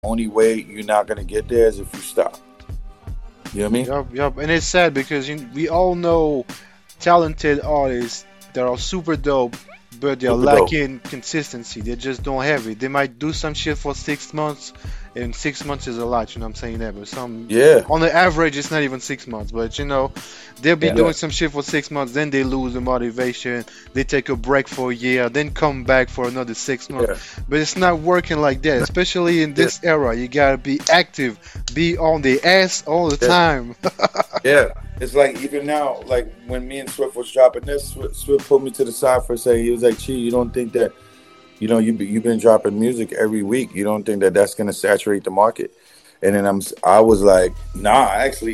only way you're not gonna get there is if you stop. You know what I mean? Yup. And it's sad because we all know talented artists that are super dope, but they're Super dope. lacking consistency. They just don't have it. They might do some shit for 6 months, and 6 months is a lot, you know what I'm saying? That, but Yeah, on the average, it's not even 6 months. But they'll be Yeah. doing yeah, some shit for 6 months, then they lose the motivation. They take a break for a year, then come back for another 6 months. yeah, But it's not working like that, especially in yeah, this era. You gotta be active, be on the ass all the yeah, time. yeah. It's like even now, like when me and Swift was dropping this, Swift pulled me to the side for a second. He was like, "Chi, you don't think that you've been dropping music every week? You don't think that that's gonna saturate the market?" And then I was like, "Nah, actually,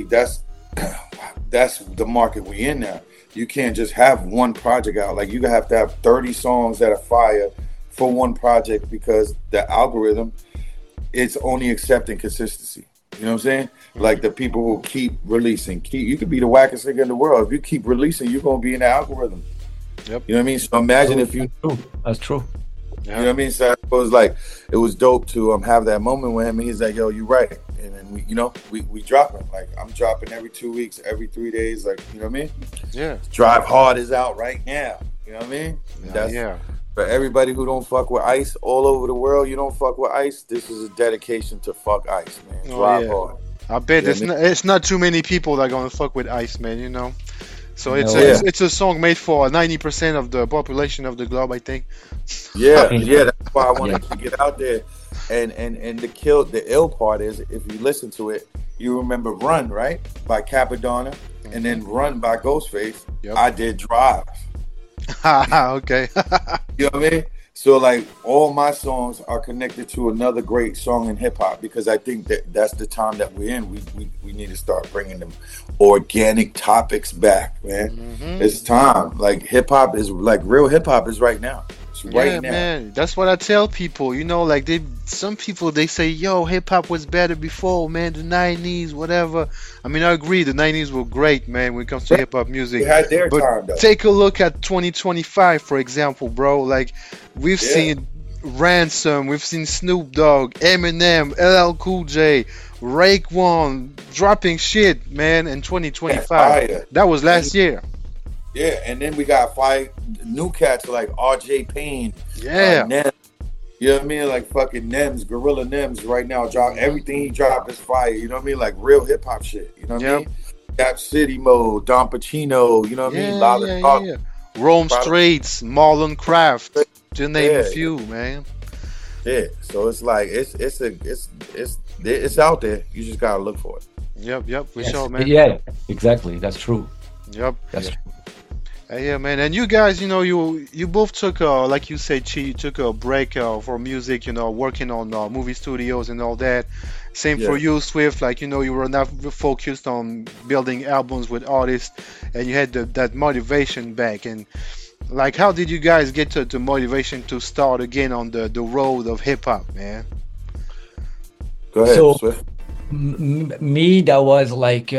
that's the market we in now. You can't just have one project out. Like you have to have 30 songs that are fire for one project because the algorithm it's only accepting consistency. You know what I'm saying? Like the people who keep releasing, you could be the wackest nigga in the world. If you keep releasing, you're gonna be in the algorithm. Yep. You know what I mean? So imagine if you, That's true. That's true. you know what I mean? So it was like it was dope to have that moment with him. And he's like, "Yo, you right." And then we dropping. Like I'm dropping every 2 weeks, every 3 days. Like you know what I mean? Yeah. Drive Hard is out right now. You know what I mean? That's Yeah. for everybody who don't fuck with Ice all over the world. You don't fuck with Ice. This is a dedication to fuck Ice, man. Oh Drive yeah. Hard. I bet You know what I mean? it's not too many people that are gonna fuck with Iceman. So it's No. a, Yeah, it's a song made for 90% of the population of the globe, I think. yeah, Yeah. yeah. That's why I Yeah. wanted to get out there. And the ill part is if you listen to it, you remember Run, right? By Capadonna, and then Run by Ghostface. Yep. I did Drive. Okay. You know what I mean? So like all my songs are connected to another great song in hip hop because I think that that's the time that we're in. We need to start bringing them organic topics back, man. Hmm. It's time. Like hip hop is like real hip hop is right now. It's Yeah, right now. man. That's what I tell people. Like some people they say, "Yo, hip hop was better before, man. The '90s, whatever." I mean, I agree. The '90s were great, man, when it comes to hip hop They music. had their But time though. take a look at 2025, for example, bro. Like we've Yeah, seen Ransom, we've seen Snoop Dogg, Eminem, LL Cool J, Raekwon dropping shit, man, in yeah, 2025. fire. That was And last year. yeah, and then we got five new cats like R.J. Payne, Yeah. Nem. You know what I mean? Like fucking Nems, Gorilla Nems right now. Hmm. Everything he dropped is fire. You know what I mean? Like real hip hop shit. You know what I Yep. mean? Cap City Mode, Don Pacino. You know what I mean? Yeah, Lala yeah, Talk. yeah. Rome Product. Streets, Marlon Craft, to name a Yeah, few, man. yeah. So it's like it's out there. You just gotta look for it. Yep, for Yes. sure, man. Yeah. Exactly. That's true. Yep. That's true. Yeah, man. And you guys, you both took like you said, Chi, you took a break for music, working on movie studios and all that. Same for Yeah. you, Swift. Like, you were not focused on building albums with artists, and you had that motivation back. And like, how did you guys get to the motivation to start again on the road of hip hop, man? Go ahead, So Swift. me, that was like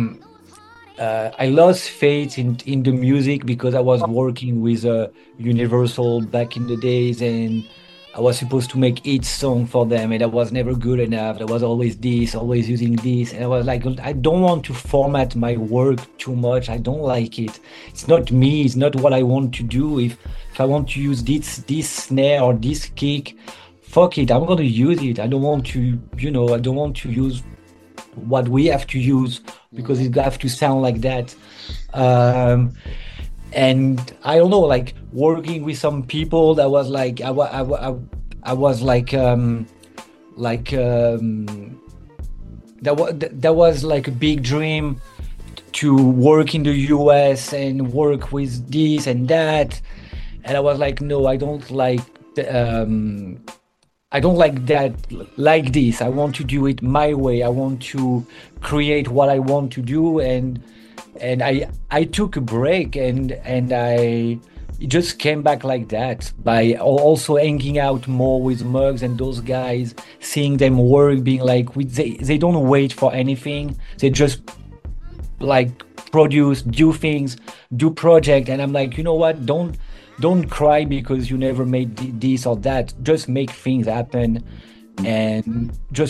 I lost faith in the music because I was working with Universal back in the days, and I was supposed to make each song for them, and that was never good enough. There was always this, always using this, and I was like, I don't want to format my work too much. I don't like it. It's not me. It's not what I want to do. If I want to use this snare or this kick, fuck it. I'm gonna use it. I don't want to, I don't want to use what we have to use because Hmm. it have to sound like that. Um, and I don't know, like working with some people that was like I was like that was like a big dream to work in the US and work with this and that, and I was like, no, I don't like that like this. I want to do it my way. I want to create what I want to do, and I took a break, and I it just came back like that by also hanging out more with Mugs and those guys, seeing them work, being like they don't wait for anything. They just like produce, do things, do project, and I'm like, you know what? Don't cry because you never made this or that. Just make things happen, and just